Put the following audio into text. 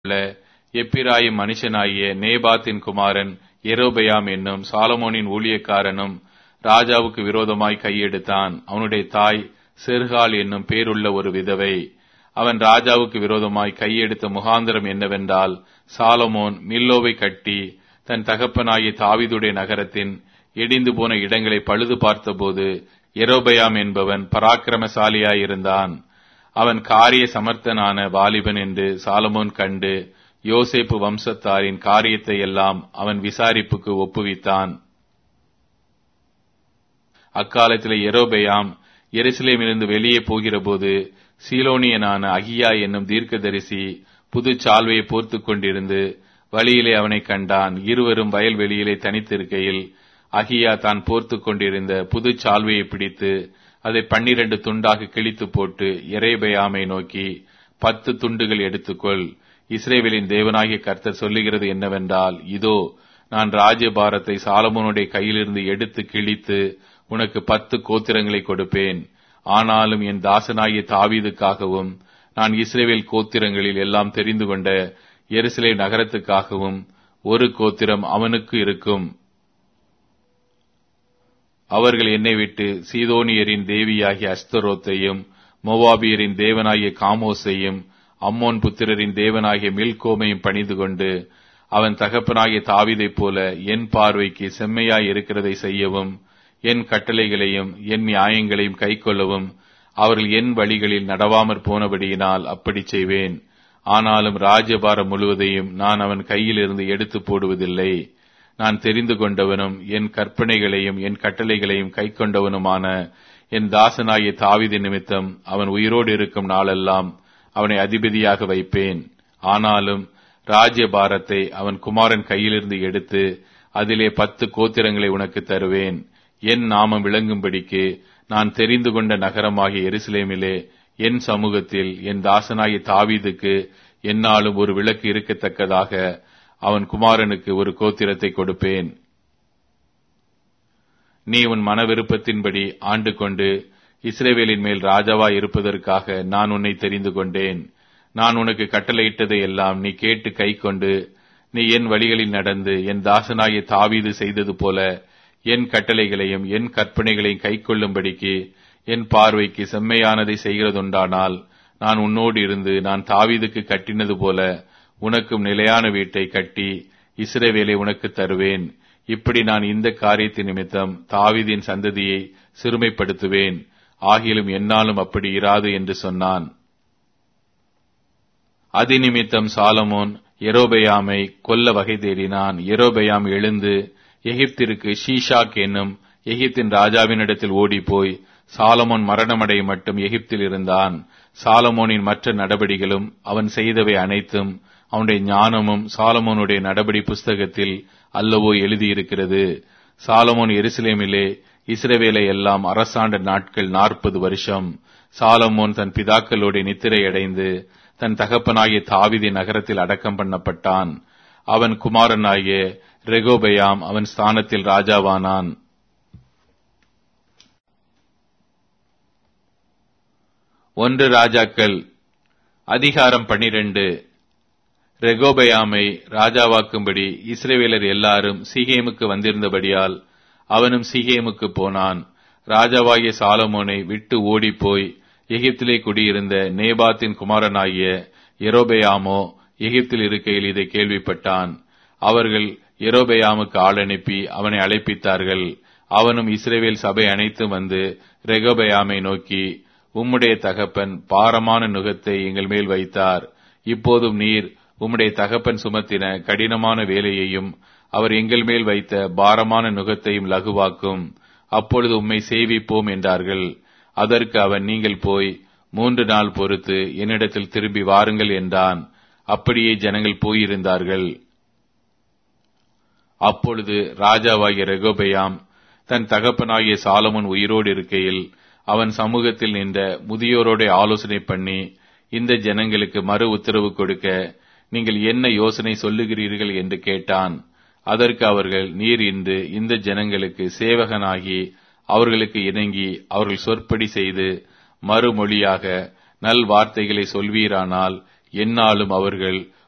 உள்ள எப்பிராயிம் மனுஷனாகிய நேபாத்தின் குமாரன் யெரொபெயாம் என்னும் சாலமோனின் ஊழியக்காரனும் ராஜாவுக்கு விரோதமாய் கையெடுத்தான். அவனுடைய தாய் செர்கால் என்னும் பேருள்ள ஒரு விதவை. அவன் ராஜாவுக்கு விரோதமாய் கையெடுத்த முகாந்திரம் என்னவென்றால், சாலமோன் மில்லோவை கட்டி தன் தகப்பனாகிய தாவீதுடைய நகரத்தின் இடிந்து போன இடங்களை பழுது பார்த்தபோது யெரொபெயாம் என்பவன் பராக்கிரமசாலியாயிருந்தான். அவன் காரிய சமர்த்தனான வாலிபன் என்று சாலமோன் கண்டு யோசேப்பு வம்சத்தாரின் காரியத்தை எல்லாம் அவன் விசாரிப்புக்கு ஒப்புவித்தான். அக்காலத்தில் யெரொபெயாம் எருசலேமிலிருந்து வெளியே போகிறபோது சீலோனியனான அகியா என்னும் தீர்க்கதரிசி புது சால்வையை போர்த்துக் கொண்டிருந்து வழியிலே அவனை கண்டான். இருவரும் வயல்வெளியிலே தனித்திருக்கையில் அகியா தான் போர்த்துக் கொண்டிருந்த புது சால்வையை பிடித்து அதை 12 துண்டாக கிழித்து போட்டு யெரொபெயாமை நோக்கி, 10 துண்டுகள் எடுத்துக்கொள். இஸ்ரவேலின் தேவனாகிய கர்த்தர் சொல்லுகிறது என்னவென்றால், இதோ நான் ராஜ்யபாரத்தை சாலமோனுடைய கையிலிருந்து எடுத்து கிழித்து உனக்கு 10 கோத்திரங்களை கொடுப்பேன். ஆனாலும் என் தாசனாகிய தாவீதுக்காகவும் நான் இஸ்ரவேல் கோத்திரங்களில் எல்லாம் தெரிந்து கொண்ட எருசலேம் நகரத்துக்காகவும் ஒரு கோத்திரம் அவனுக்கு இருக்கும். அவர்கள் என்னை விட்டு சீதோனியரின் தேவியாகிய அஸ்தரோத்தையும் மோவாபியரின் தேவனாகிய காமோசையும் அம்மோன் புத்திரரின் தேவனாகிய மில்கோமையும் பணிந்து கொண்டு அவன் தகப்பனாகிய தாவீதைப் போல என் பார்வைக்கு செம்மையாய் இருக்கிறதை செய்யவும் என் கட்டளைகளையும் என் நியாயங்களையும் கைக்கொள்ளவும் அவர்கள் என் வழிகளில் நடவாமற் போனபடியினால் அப்படி செய்வேன். ஆனாலும் ராஜ்யபாரம் முழுவதையும் நான் அவன் கையிலிருந்து எடுத்து போடுவதில்லை. நான் தெரிந்து கொண்டவனும் என் கற்பனைகளையும் என் கட்டளைகளையும் கைக்கொண்டவனுமான என் தாசனாகிய தாவீது நிமித்தம் அவன் உயிரோடு இருக்கும் நாளெல்லாம் அவனை அதிபதியாக வைப்பேன். ஆனாலும் ராஜ்யபாரத்தை அவன் குமாரன் கையிலிருந்து எடுத்து அதிலே 10 கோத்திரங்களை உனக்கு தருவேன். என் நாமம் விளங்கும்படிக்கு நான் தெரிந்து கொண்ட நகரமாகிய எருசலேமிலே என் சமூகத்தில் என் தாசனாகிய தாவீதுக்கு என்னாலும் ஒரு விளக்கு இருக்கத்தக்கதாக அவன் குமாரனுக்கு ஒரு கோத்திரத்தை கொடுப்பேன். நீ உன் மன விருப்பத்தின்படி ஆண்டு கொண்டு இஸ்ரவேலின் மேல் ராஜாவாய் இருப்பதற்காக நான் உன்னை தெரிந்து கொண்டேன். நான் உனக்கு கட்டளையிட்டதை எல்லாம் நீ கேட்டு கைக்கொண்டு நீ என் வழிகளில் நடந்து என் தாசனாகிய தாவீது செய்தது போல என் கட்டளைகளையும் என் கற்பனைகளையும் கைக்கொள்ளும்படிக்கு என் பார்வைக்கு செம்மையானதை செய்கிறதுண்டானால் நான் உன்னோடு இருந்து நான் தாவீதுக்கு கட்டினது போல உனக்கும் நிலையான வீட்டை கட்டி இஸ்ரவேலை உனக்கு தருவேன். இப்படி நான் இந்த காரியத்தின் நிமித்தம் தாவீதின் சந்ததியை சிறுமைப்படுத்துவேன். ஆகிலும் என்னாலும் அப்படி இராது என்று சொன்னான். அதிநிமித்தம் சாலமோன் யெரொபெயாமை கொல்ல வகை தேடினான். யெரொபெயாம் எழுந்து எகிப்திற்கு ஷீஷாக் என்னும் எகிப்தின் ராஜாவினிடத்தில் ஓடிப்போய் சாலமோன் மரணமடைய மட்டும் எகிப்தில் இருந்தான். சாலமோனின் மற்ற நடபடிகளும் அவன் செய்தவை அனைத்தும் அவனுடைய ஞானமும் சாலமோனுடைய நடபடி புஸ்தகத்தில் அல்லவோ எழுதியிருக்கிறது. சாலமோன் எருசலேமிலே இஸ்ரவேலை எல்லாம் அரசாண்ட நாட்கள் 40 வருஷம். சாலமோன் தன் பிதாக்களோடு நித்திரையடைந்து தன் தகப்பனாகிய தாவீதின் நகரத்தில் அடக்கம் பண்ணப்பட்டான். அவன் குமாரனாகிய ரெகோபெயாம் அவன் ஸ்தானத்தில் ராஜாவானான். ஒன்று ராஜாக்கள் அதிகாரம் 12. ரெகோபெயாமை ராஜாவாக்கும்படி இஸ்ரவேலர் எல்லாரும் சீகேமுக்கு வந்திருந்தபடியால் அவனும் சீகேமுக்கு போனான். ராஜாவாகிய சாலமோனை விட்டு ஓடிப்போய் எகிப்திலே குடியிருந்த நேபாத்தின் குமாரனாகிய யெரொபெயாமோ எகிப்தில் இருக்கையில் இதை கேள்விப்பட்டான். அவர்கள் யெரொபெயாமுக்கு ஆள் அனுப்பி அவனை அழைப்பித்தார்கள். அவனும் இஸ்ரவேல் சபை அனைத்தும் வந்து ரெகோபெயாமை நோக்கி, உம்முடைய தகப்பன் பாரமான நுகத்தை எங்கள் மேல் வைத்தார். இப்போதும் நீர் உம்முடைய தகப்பன் சுமத்தின கடினமான வேலையையும் அவர் எங்கள் மேல் வைத்த பாரமான நுகத்தையும் லகுவாக்கும். அப்பொழுது உம்மை சேவிப்போம் என்றார்கள். அதற்கு அவன், நீங்கள் போய் 3 நாள் பொறுத்து என்னிடத்தில் திரும்பி வாருங்கள் என்றான். அப்படியே ஜனங்கள் போயிருந்தார்கள். அப்பொழுது ராஜாவாகிய ரெகோபெயாம் தன் தகப்பனாகிய சாலமோன் உயிரோடு இருக்கையில் அவன் சமூகத்தில் நின்ற முதியோரோட ஆலோசனை பண்ணி, இந்த ஜனங்களுக்கு மறு உத்தரவு கொடுக்க நீங்கள் என்ன யோசனை சொல்லுகிறீர்கள் என்று கேட்டான். அதற்கு அவர்கள், நீர் இன்று இந்த ஜனங்களுக்கு சேவகனாகி அவர்களுக்கு இணங்கி அவர்கள் சொற்படி செய்து மறுமொழியாக நல் வார்த்தைகளை சொல்வீரானால் என்னாலும் அவர்கள்